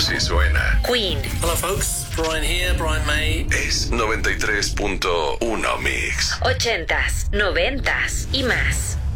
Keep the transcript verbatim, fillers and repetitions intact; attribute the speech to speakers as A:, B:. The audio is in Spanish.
A: Así suena.
B: Queen.
C: Hello folks, Brian here, Brian May.
A: Es noventa y tres punto uno Mix.
B: Ochentas, noventas y más.